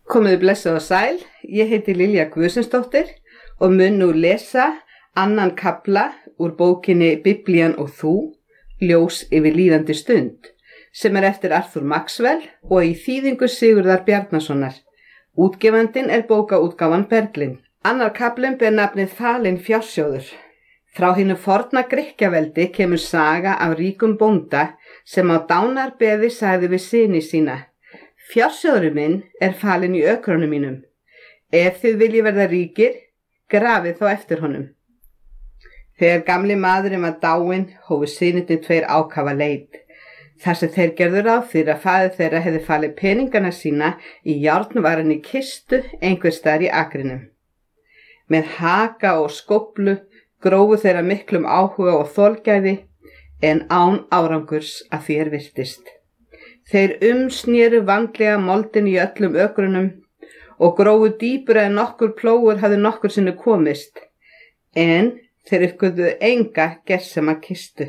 Komiði blessuð og sæl, ég heiti Lilja Guðmundsdóttir og mun nú lesa annan kafla úr bókinni Biblían og þú, ljós yfir líðandi stund, sem eftir Arthur Maxwell og í þýðingu Sigurðar Bjarnasonar. Útgefandinn bókaútgáfan Berglind. Annar kaflinn ber nafnið Falinn fjársjóður. Frá hinu forna Grikkjaveldi kemur saga af ríkum bónda sem á dánarbeði sagði við syni sína: Fjársjóðurinn minn falinn í ökrunum mínum. Ef þið viljið verða ríkir, grafið þá eftir honum. Þegar gamli maðurinn var dáinn, hófu synirnir tveir ákafa leit. Þar sem þeir gerðu ráð fyrir að faðir þeirra hefði falið peningana sína í járnvarinni kistu einhvers staðar í akrinum. Með haka og skóflu grófu þeirra miklum áhuga og þolgæði, en án árangurs að því virtist. Þeir snéru vandlega moldin í öllum ökrunum og grófu dýpra en nokkur plógur hafði nokkur sinni komist, en þeir uppgötvuðu enga gersama kistu.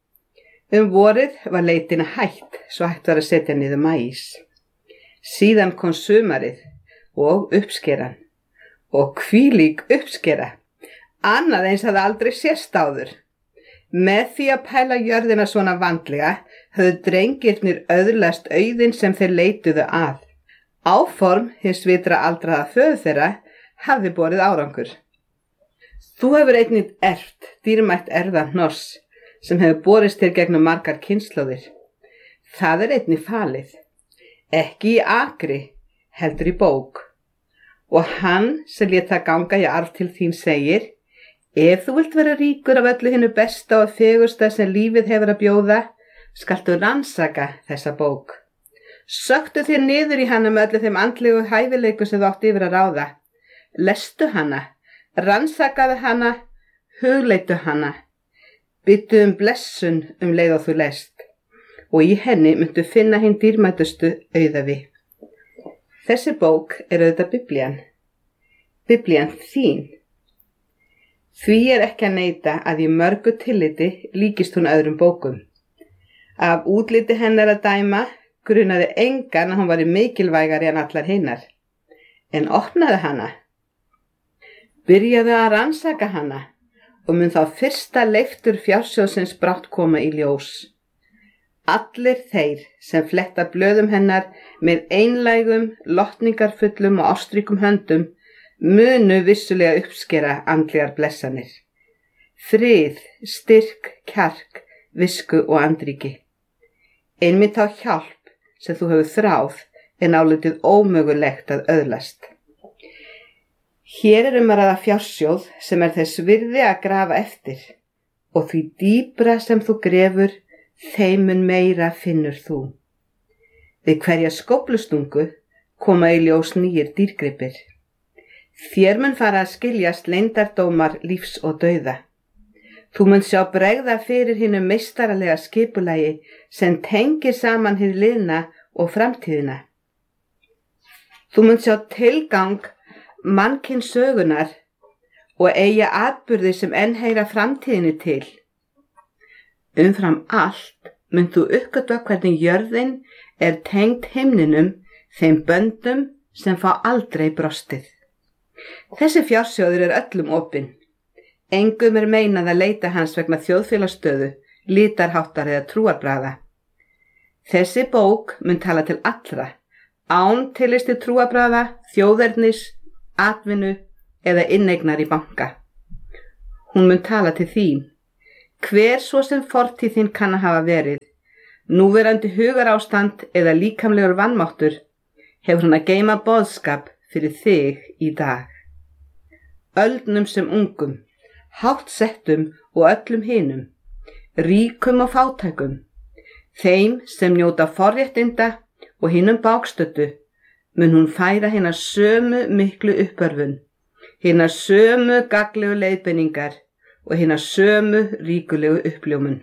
Vorið var leitin hætt, svo hægt var að setja niður maís. Síðan kom sumarið og uppskeran, og hvílík uppskera, annað eins hafði aldrei sést áður. Með því að pæla jörðina svona vandlega höfðu drengirnir öðlast auðinn sem þeir leituðu að. Áform hins vitra aldraða föður þeirra hafði borið árangur. Þú hefur einnig erft dýrmætt erfðahnoss sem hefur borist þér gegnum margar kynslóðir. Það einnig falið, ekki í akri, heldur í bók. Og hann sem lét það ganga í arf til þín segir: Ef þú vilt vera ríkur af öllu hinu besta og fegursta sem lífið hefur að bjóða, skaltu rannsaka þessa bók. Söktu þér niður í hana með öllu þeim andlegu hæfileikum sem þú átt yfir að ráða. Lestu hana, rannsakaðu hana, hugleitu hana. Byttu blessun leið og þú lest, og í henni myndu finna hinn dýrmætustu auðafi. Þessi bók auðvitað Biblían. Biblían þín. Því ekki að neita að í mörgu tilliti líkist hún öðrum bókum. Af útliti hennar að dæma grunaði engan að hún væri mikilvægari en allar hinnar. En opnaði hana, byrjaði að rannsaka hana og mun þá fyrsta leiftur fjársjóðsins brátt koma í ljós. Allir þeir sem fletta blöðum hennar með einlægum, lotningarfullum og ástríkum höndum munu vissulega uppskera andlegar blessanir. Frið, styrk, kjark, visku og andríki. Einmitt á hjálp sem þú hefur þráð álitið ómögulegt að öðlast. Hér að ræða fjársjóð sem þess virði að grafa eftir, og því dýpra sem þú grefur, þeim mun meira finnur þú. Við hverja skóflustungu koma í ljós nýir dýrgripir. Þér mun fara að skiljast leyndardómar lífs og dauða. Þú mun sjá bregða fyrir hinu meistaralega skipulagi sem tengir saman hið liðna og framtíðina. Þú mun sjá tilgang mannkyns sögunar og eiga atburði sem enn heyra framtíðinni til. Umfram allt mun þú uppgötva hvernig jörðin tengd himninum, þeim böndum sem fá aldrei brostið. Þessi fjársjóður öllum opinn. Engum meinað að leita hans vegna þjóðfélagsstöðu, litarháttar eða trúarbragða. Þessi bók mun tala til allra, án tillits til trúarbragða, þjóðernis, atvinnu eða inneignar í banka. Hún mun tala til þín. Hver svo sem fortíð þín kann að hafa verið, núverandi hugarástand eða líkamlegur vanmáttur, hefur hún að geyma boðskap fyrir þig í dag. Öldnum sem ungum, hátt settum og öllum hinum, ríkum og fátækum, þeim sem njóta forréttinda og hinum bágstöddu, mun hún færa hina sömu miklu uppörfun, hina sömu gagnlegu leiðbeiningar og hina sömu ríkulegu uppljómun.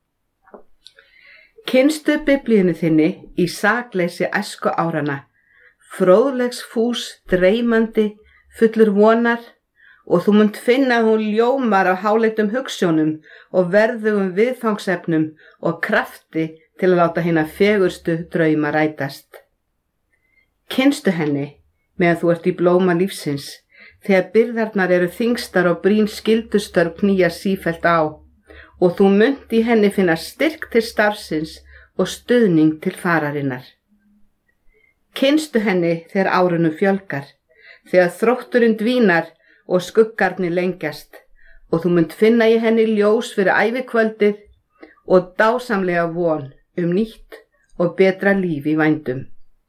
Kynnstu Biblíunni þinni í sakleysi æsku árana, fróðlegs fús, dreymandi, fullur vonar, og þú munt finna að hún ljómar af háleitum hugsjónum og verðugum viðfangsefnum og krafti til að láta hina fegurstu drauma rætast. Kynnstu henni meðan þú ert í blóma lífsins, þegar byrðarnar eru þyngstar og brýn skyldustörf knýja sífellt á, og þú munt í henni finna styrk til starfsins og stuðning til fararinnar. Kynstu henni þegar árunum fjölgar, þegar þrótturinn dvínar og skuggarnir lengjast, og þú munt finna í henni ljós fyrir ævikvöldið og dásamlega von nýtt og betra líf í vændum.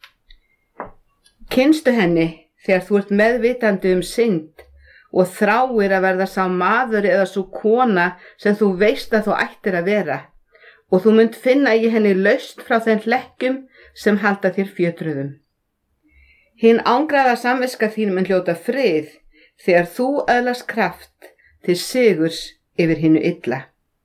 Kynstu henni þegar þú ert meðvitandi synd og þráir að verða sá maður eða sú kona sem þú veist að þú ættir að vera, og þú munt finna í henni lausn frá þeim hlekkjum sem halda þér fjötruðum. Hin ángraða samviska þín mun hljóta frið þegar þú öðlast kraft til sigurs yfir hinu illa.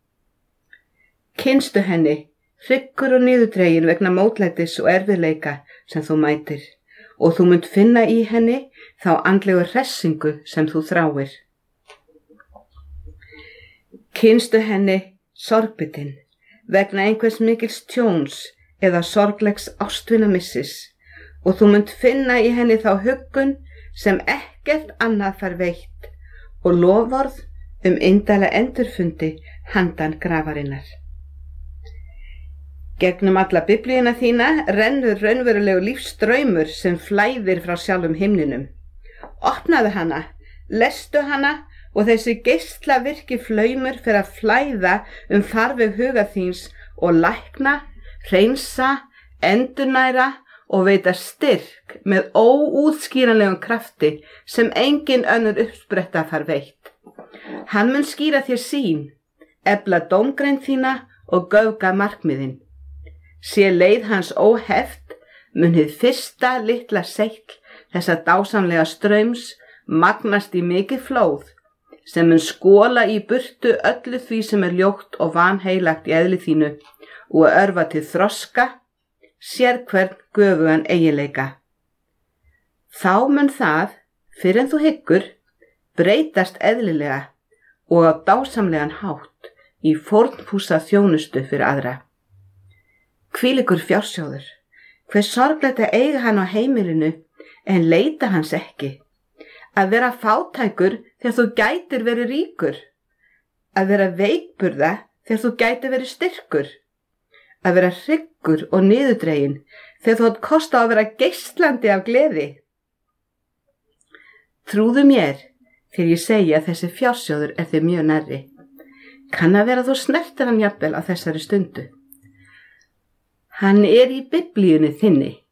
Kynstu henni, hryggur og niðurdregin vegna mótlætis og erfiðleika sem þú mætir, og þú munt finna í henni þá andlegu hressingu sem þú þráir. Kynstu henni sorgbitin vegna einhvers mikils tjóns eða sorglegs ástvinamissis, og þú munt finna í henni þá huggun sem ekkert annað fær veitt og loforð indæla endurfundi handan grafarinnar. Gegnum alla biblíuna þína rennur raunverulegu lífsstraumur sem flæðir frá sjálfum himninum. Opnaðu hana, lestu hana og þessi geislavirki flaumur fer að flæða farveg huga þíns og lækna, hreinsa, endurnæra og veita styrk með óútskýranlegum krafti sem engin önnur uppspretta fær veitt. Hann mun skýra þér sýn, efla dómgreind þína og göfga markmiðin. Sé leið hans óheft, mun hið fyrsta litla seigl þessa dásamlega straums magnast í mikið flóð, sem mun skóla í burtu öllu því sem ljótt og vanheilagt í eðli þínu og örva til þroska, sérhvern göfugan eiginleika. Þá mun það, fyrr en þú hyggur, breytast eðlilega og á dásamlegan hátt í fórnfúsa þjónustu fyrir aðra. Hvílíkur fjársjóður, hver sorglegt að eiga hann á heimilinu en leita hans ekki. Að vera fátækur þegar þú gætir verið ríkur. Að vera veikburða þegar þú gætir verið styrkur. Að vera hryggur og niðurdregin þegar þú átt kost á að vera geislandi af gleði. Trúðu mér þegar ég segi að þessi fjársjóður þér mjög nærri. Kann að vera þú snertir hann jafnvel á þessari stundu. Hann í biblíunni þinni.